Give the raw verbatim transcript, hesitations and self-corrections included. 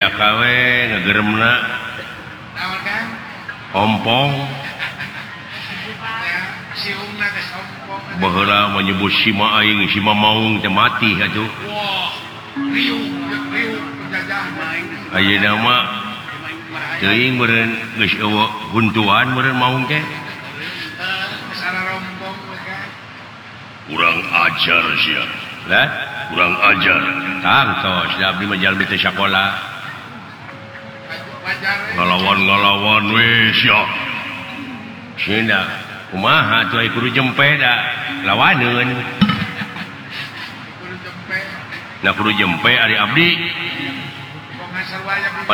kawe ngegeremna ompong baheula menyebut sima aing sima maung teh mati atuh ayeuna mah teuing meureun geus eueuh huntuan meureun maung teh kurang ajar sia lah kurang ajar tang tos da abdi mah jalmi teh sakola ngalawan-ngalawan we sia cenah kumaha tuh kudu jempe da lawaneun na kudu jempe ari abdi